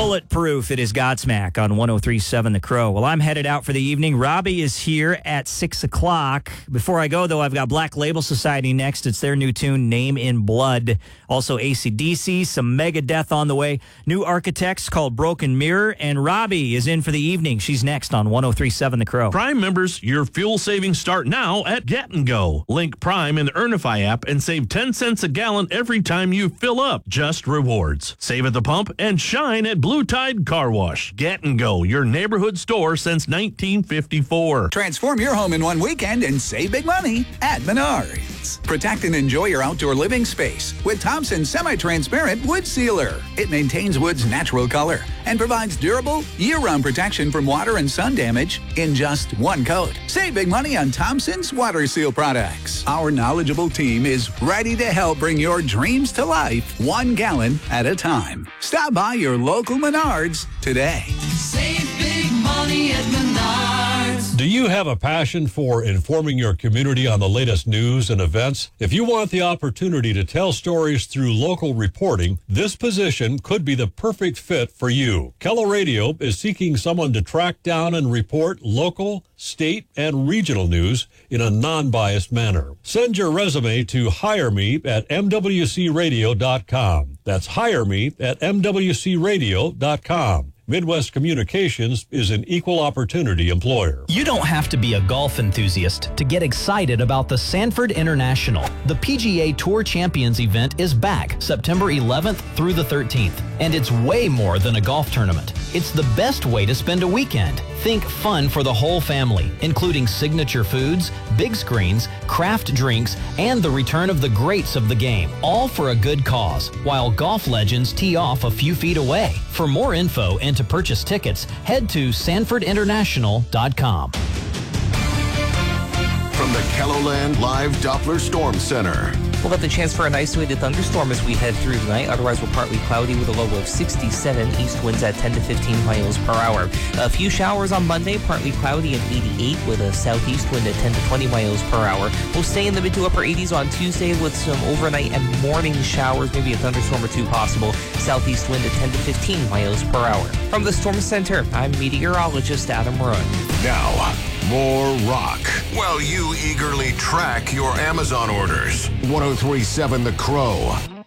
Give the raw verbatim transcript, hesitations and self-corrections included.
Bulletproof. It is Godsmack on one oh three point seven The Crow. Well, I'm headed out for the evening. Robbie is here at six o'clock. Before I go, though, I've got Black Label Society next. It's their new tune, Name in Blood. Also A C D C, some Megadeth on the way. New Architects called Broken Mirror. And Robbie is in for the evening. She's next on one oh three point seven The Crow. Prime members, your fuel savings start now at Get and Go. Link Prime in the Earnify app and save ten cents a gallon every time you fill up. Just rewards. Save at the pump and shine at Blue Tide Car Wash. Get and Go, your neighborhood store since nineteen fifty-four. Transform your home in one weekend and save big money at Menards. Protect and enjoy your outdoor living space with Thompson's semi-transparent wood sealer. It maintains wood's natural color and provides durable, year-round protection from water and sun damage in just one coat. Save big money on Thompson's water seal products. Our knowledgeable team is ready to help bring your dreams to life one gallon at a time. Stop by your local Menards today. Save big money at Menards. Do you have a passion for informing your community on the latest news and events? If you want the opportunity to tell stories through local reporting, this position could be the perfect fit for you. Keller Radio is seeking someone to track down and report local, state, and regional news in a non-biased manner. Send your resume to hire me at m w c radio dot com. That's hire me at m w c radio dot com. Midwest Communications is an equal opportunity employer. You don't have to be a golf enthusiast to get excited about the Sanford International. The P G A Tour Champions event is back September eleventh through the thirteenth, and it's way more than a golf tournament. It's the best way to spend a weekend. Think fun for the whole family, including signature foods, big screens, craft drinks, and the return of the greats of the game, all for a good cause, while golf legends tee off a few feet away. For more info and to purchase tickets, head to sanford international dot com. From the KELOLAND Live Doppler Storm Center. We'll have the chance for an isolated thunderstorm as we head through tonight. Otherwise, we're partly cloudy with a low of sixty-seven. East winds at ten to fifteen miles per hour. A few showers on Monday, partly cloudy and eighty-eight with a southeast wind at ten to twenty miles per hour. We'll stay in the mid to upper eighties on Tuesday with some overnight and morning showers, maybe a thunderstorm or two possible. Southeast wind at ten to fifteen miles per hour. From the Storm Center, I'm meteorologist Adam Run. Now, more rock while you eagerly track your Amazon orders. one oh three point seven The Crow.